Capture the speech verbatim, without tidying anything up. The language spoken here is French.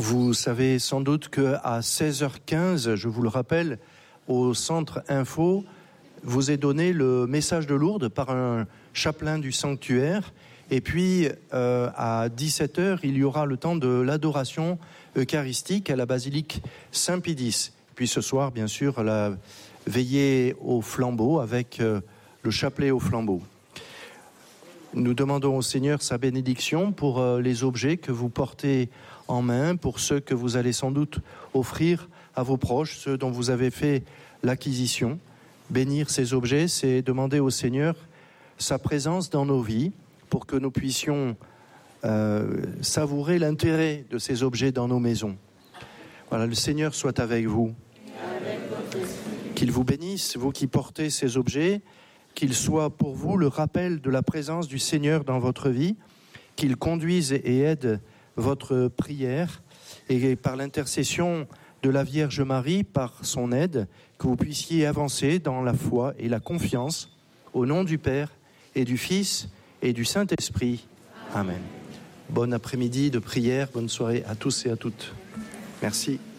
Vous savez sans doute qu'à seize heures quinze, je vous le rappelle, au centre Info, vous est donné le message de Lourdes par un chapelain du sanctuaire. Et puis, euh, à dix-sept heures, il y aura le temps de l'adoration eucharistique à la basilique Saint-Pédis. Puis ce soir, bien sûr, la veillée au flambeau avec euh, le chapelet au flambeau. Nous demandons au Seigneur sa bénédiction pour euh, les objets que vous portez en main, pour ceux que vous allez sans doute offrir à vos proches, ceux dont vous avez fait l'acquisition. Bénir ces objets, c'est demander au Seigneur sa présence dans nos vies pour que nous puissions euh, savourer l'intérêt de ces objets dans nos maisons. Voilà, le Seigneur soit avec vous. Qu'il vous bénisse, vous qui portez ces objets, qu'il soit pour vous le rappel de la présence du Seigneur dans votre vie, qu'il conduise et aide votre prière, et par l'intercession de la Vierge Marie, par son aide, que vous puissiez avancer dans la foi et la confiance, au nom du Père et du Fils et du Saint-Esprit. Amen. Bon après-midi de prière, bonne soirée à tous et à toutes. Merci.